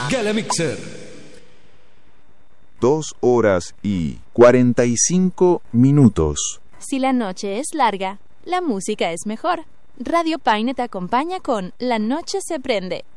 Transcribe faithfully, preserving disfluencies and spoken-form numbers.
Gala Mixer. Dos horas y cuarenta y cinco minutos. Si la noche es larga, la música es mejor. Radio Paine te acompaña con La Noche se prende.